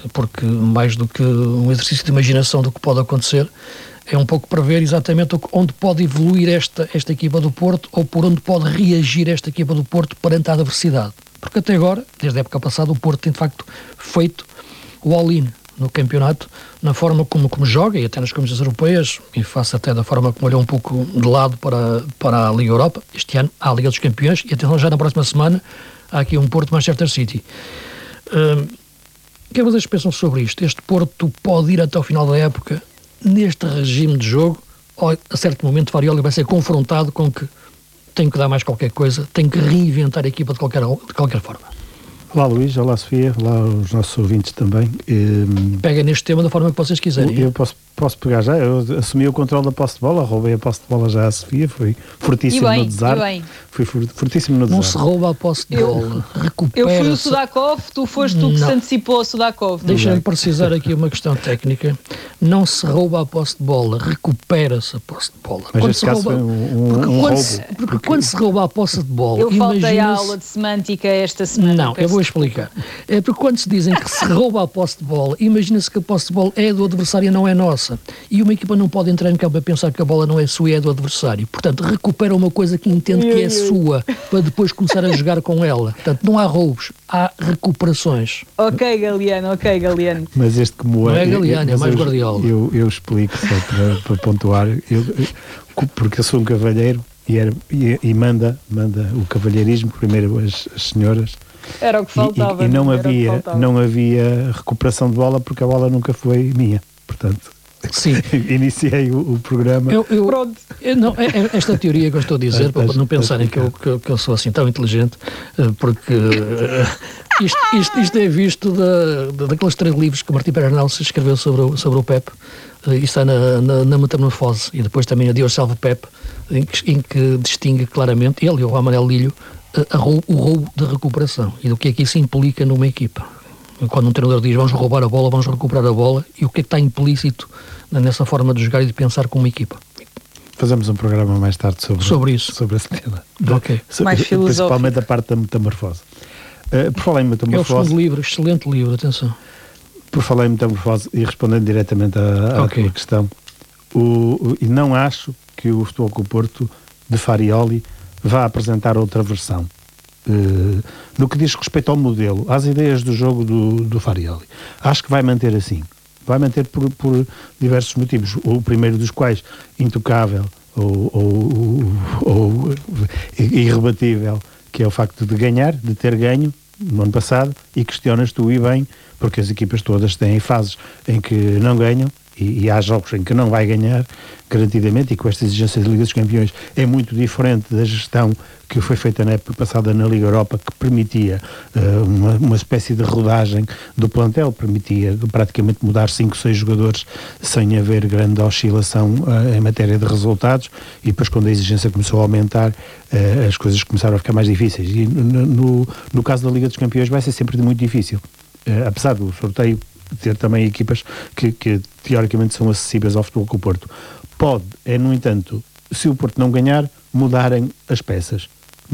porque mais do que um exercício de imaginação do que pode acontecer, é um pouco prever exatamente onde pode evoluir esta equipa do Porto, ou por onde pode reagir esta equipa do Porto perante a adversidade. Porque até agora, desde a época passada, o Porto tem de facto feito o all-in no campeonato, na forma como joga, e até nas competições europeias, e face até da forma como olhou um pouco de lado para a Liga Europa. Este ano há a Liga dos Campeões, e atenção, já na próxima semana há aqui um Porto-Manchester City. O que vocês pensam sobre isto? Este Porto pode ir até ao final da época neste regime de jogo, ou a certo momento Farioli vai ser confrontado com que tem que dar mais qualquer coisa, tem que reinventar a equipa de qualquer forma? Olá Luís, olá Sofia, olá os nossos ouvintes também. Pega neste tema da forma que vocês quiserem. Eu posso pegar já, eu assumi o controle da posse de bola, roubei a posse de bola já à Sofia, foi fortíssimo no desarme. Foi fortíssimo no desarme. Não se rouba a posse de bola, recupera-se. Eu fui o Sudakov, tu foste tu que se antecipou ao Sudakov. Deixa-me precisar aqui uma questão técnica. Não se rouba a posse de bola, recupera-se a posse de bola. Mas este caso foi um roubo. Porque quando se rouba a posse de bola... Eu faltei a aula de semântica esta semana. Não, eu vou explicar. É porque quando se dizem que se rouba a posse de bola, imagina-se que a posse de bola é do adversário e não é nossa. E uma equipa não pode entrar em campo a pensar que a bola não é sua e é do adversário. Portanto, recupera uma coisa que entende que é sua, para depois começar a jogar com ela. Portanto, não há roubos, há recuperações. Ok, Galeano. Mas este como não é Galeano, é mais Guardiola. Eu explico só para pontuar, porque eu sou um cavalheiro e manda o cavalheirismo, primeiro as senhoras. Era o que faltava. E não havia recuperação de bola porque a bola nunca foi minha. Portanto, sim. Iniciei o programa. Pronto. Esta teoria que eu estou a dizer, para não pensarem que eu sou assim tão inteligente, porque isto é visto daqueles 3 livros que o Martim Pernal se escreveu sobre o Pep. Isto está na Metamorfose, e depois também a Deus Salve Pep, em que distingue claramente, ele e o Amarelo Lilho, o roubo de recuperação e do que é que isso implica numa equipa. Quando um treinador diz vamos roubar a bola, vamos recuperar a bola, e o que é que está implícito nessa forma de jogar e de pensar como equipa. Fazemos um programa mais tarde sobre isso. Sobre esse tema. Ok. Mais principalmente a parte da metamorfose. Por falar em metamorfose... É o segundo livro, excelente livro, atenção. Por falar em metamorfose, e respondendo diretamente à tua questão, e não acho que o Futebol Clube do Porto de Farioli vá apresentar outra versão. No que diz respeito ao modelo, às ideias do jogo do Farioli, acho que vai manter assim. Vai manter por diversos motivos. O primeiro dos quais, intocável ou irrebatível, que é o facto de ganhar, de ter ganho no ano passado, e questionas tu e bem, porque as equipas todas têm fases em que não ganham, e há jogos em que não vai ganhar garantidamente, e com esta exigência de Liga dos Campeões é muito diferente da gestão que foi feita na época passada na Liga Europa, que permitia uma espécie de rodagem do plantel, permitia praticamente mudar 5, 6 jogadores sem haver grande oscilação em matéria de resultados, e depois quando a exigência começou a aumentar, as coisas começaram a ficar mais difíceis, e no caso da Liga dos Campeões vai ser sempre muito difícil, apesar do sorteio ter também equipas que teoricamente são acessíveis ao Futebol Clube do Porto. Pode, no entanto, se o Porto não ganhar, mudarem as peças,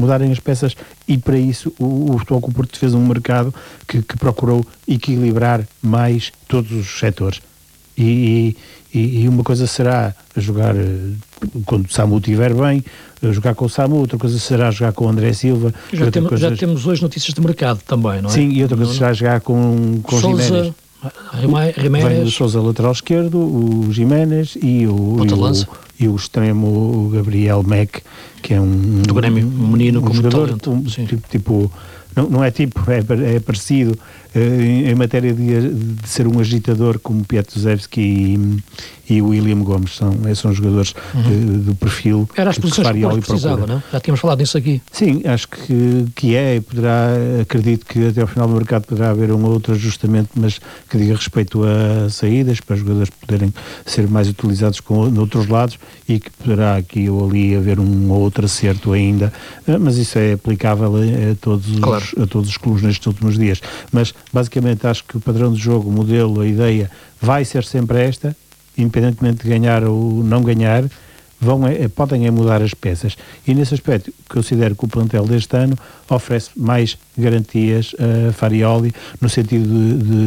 e para isso o Futebol Clube do Porto fez um mercado que procurou equilibrar mais todos os setores. E uma coisa será jogar quando o Samu estiver bem, jogar com o Samu, outra coisa será jogar com o André Silva. Já temos hoje notícias de mercado também, não é? Sim, e outra coisa será jogar com Giménez. Vem do Sousa lateral esquerdo, o Giménez e o extremo o Gabriel Mack, que é do Grêmio, um menino com jogador, talento. Tipo não é tipo, é parecido em matéria de ser um agitador, como Piatuzewski e o William Gomes, são jogadores do perfil. Era as posições que o precisava, não? Já tínhamos falado disso aqui. Sim, acho que acredito que até ao final do mercado poderá haver um outro ajustamento, mas que diga respeito a saídas, para os jogadores poderem ser mais utilizados noutros lados, e que poderá aqui ou ali haver um ou outro acerto ainda, mas isso é aplicável a todos os clubes nestes últimos dias. Mas basicamente acho que o padrão de jogo, o modelo, a ideia vai ser sempre esta, independentemente de ganhar ou não ganhar, podem mudar as peças, e nesse aspecto considero que o plantel deste ano oferece mais garantias a Farioli, no sentido de